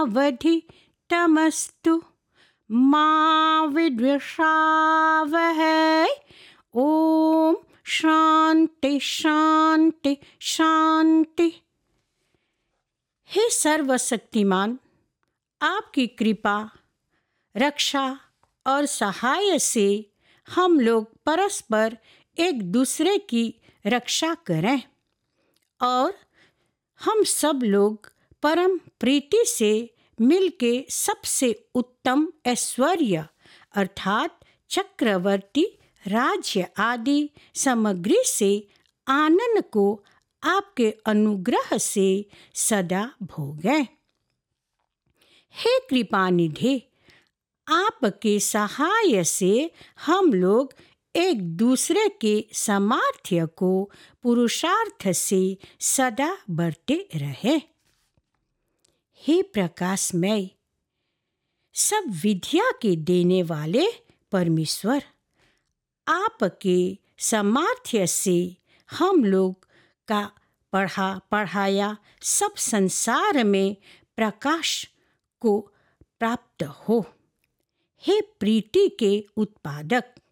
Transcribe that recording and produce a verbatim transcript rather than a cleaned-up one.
अवधितमस्तु मा विद्विषावहै। ओम शांति शांति शांति। हे सर्वशक्तिमान, आपकी कृपा, रक्षा और सहाय से हम लोग परस्पर एक दूसरे की रक्षा करें और हम सब लोग परम प्रीति से मिलके सबसे उत्तम ऐश्वर्य अर्थात चक्रवर्ती राज्य आदि सामग्री से आनंद को आपके अनुग्रह से सदा भोगें। हे कृपानिधि, आपके सहाय से हम लोग एक दूसरे के सामर्थ्य को पुरुषार्थ से सदा बढ़ते रहे। हे प्रकाशमय, सब विद्या के देने वाले परमेश्वर, आपके सामर्थ्य से हम लोग का पढ़ा पढ़ाया सब संसार में प्रकाश को प्राप्त हो। हे प्रीति के उत्पादक,